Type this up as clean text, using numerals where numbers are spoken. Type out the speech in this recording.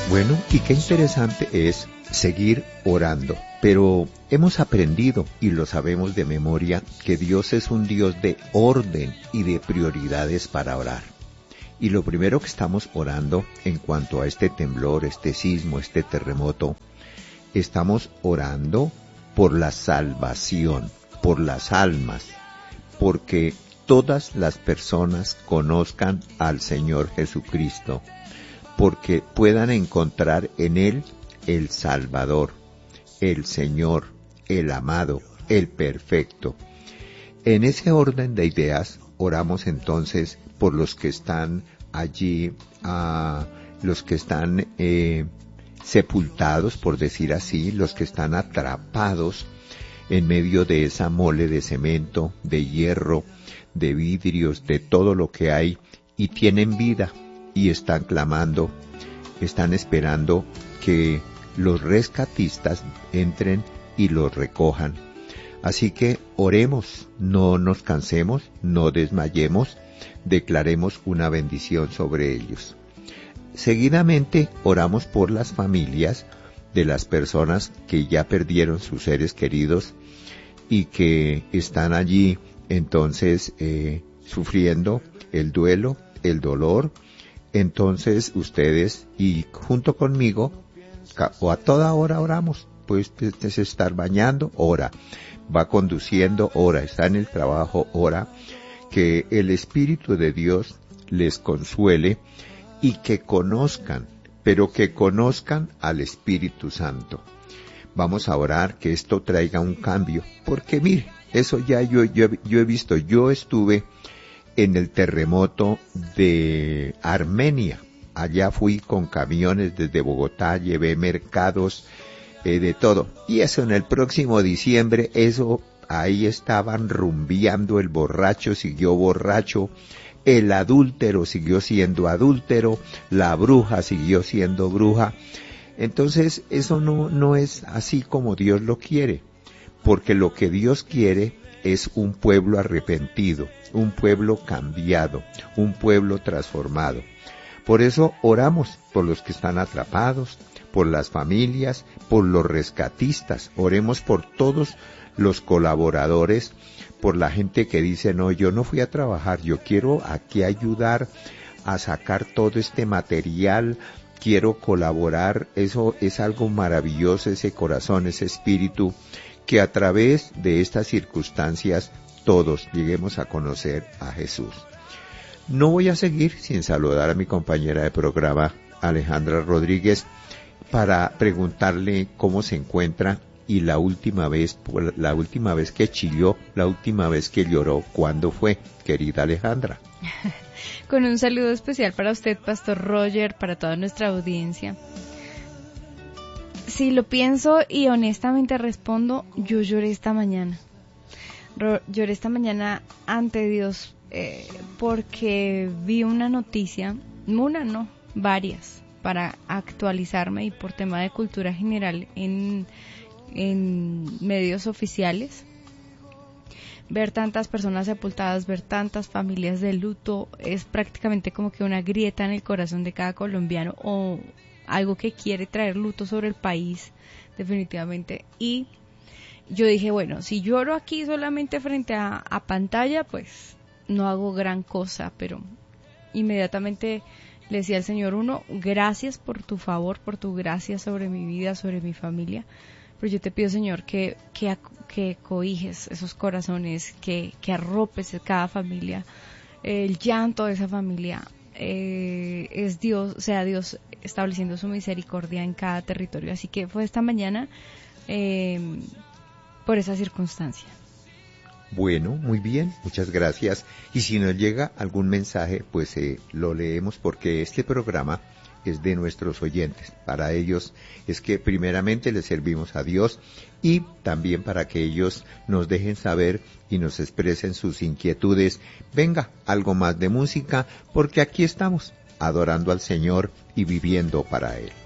Bueno, y qué interesante es seguir orando, pero hemos aprendido y lo sabemos de memoria que Dios es un Dios de orden y de prioridades para orar. Y lo primero que estamos orando en cuanto a este temblor, este sismo, este terremoto, estamos orando por la salvación, por las almas, porque todas las personas conozcan al Señor Jesucristo, porque puedan encontrar en Él el Salvador, el Señor, el amado, el perfecto. En ese orden de ideas, oramos entonces por los que están allí, los que están sepultados, por decir así, los que están atrapados en medio de esa mole de cemento, de hierro, de vidrios, de todo lo que hay, y tienen vida, y están clamando, están esperando que los rescatistas entren y los recojan. Así que oremos, no nos cansemos, no desmayemos, declaremos una bendición sobre ellos. Seguidamente oramos por las familias de las personas que ya perdieron sus seres queridos y que están allí entonces sufriendo el duelo, el dolor. Entonces ustedes y junto conmigo o a toda hora oramos, pues es estar bañando, ora, va conduciendo, ora, está en el trabajo, ora, que el Espíritu de Dios les consuele y que conozcan, pero que conozcan al Espíritu Santo. Vamos a orar que esto traiga un cambio, porque mire, eso ya yo he visto, yo estuve en el terremoto de Armenia. Allá fui con camiones desde Bogotá, llevé mercados, de todo. Y eso en el próximo diciembre, eso ahí estaban rumbeando, el borracho siguió borracho, el adúltero siguió siendo adúltero, la bruja siguió siendo bruja. Entonces eso no es así como Dios lo quiere, porque lo que Dios quiere es un pueblo arrepentido, un pueblo cambiado, un pueblo transformado. Por eso oramos por los que están atrapados, por las familias, por los rescatistas. Oremos por todos los colaboradores, por la gente que dice, no, yo no fui a trabajar, yo quiero aquí ayudar a sacar todo este material, quiero colaborar. Eso es algo maravilloso, ese corazón, ese espíritu, que a través de estas circunstancias todos lleguemos a conocer a Jesús. No voy a seguir sin saludar a mi compañera de programa, Alejandra Rodríguez, para preguntarle cómo se encuentra y la última vez que chilló, la última vez que lloró, ¿cuándo fue, querida Alejandra? Con un saludo especial para usted, Pastor Roger, para toda nuestra audiencia. Si lo pienso y honestamente respondo, yo lloré esta mañana. Lloré esta mañana ante Dios porque vi una noticia, varias, para actualizarme y por tema de cultura general en medios oficiales. Ver tantas personas sepultadas, ver tantas familias de luto, es prácticamente como que una grieta en el corazón de cada colombiano o algo que quiere traer luto sobre el país, definitivamente. Y yo dije, bueno, si lloro aquí solamente frente a pantalla, pues no hago gran cosa, pero inmediatamente le decía al Señor, gracias por tu favor, por tu gracia sobre mi vida, sobre mi familia, pero yo te pido, Señor, que cobijes esos corazones, que arropes cada familia, el llanto de esa familia, es Dios, Dios estableciendo su misericordia en cada territorio. Así que fue esta mañana por esa circunstancia. Bueno, muy bien, muchas gracias. Y si nos llega algún mensaje, pues lo leemos, porque este programa es de nuestros oyentes. Para ellos es que primeramente les servimos a Dios y también para que ellos nos dejen saber y nos expresen sus inquietudes. Venga, algo más de música, porque aquí estamos adorando al Señor y viviendo para Él.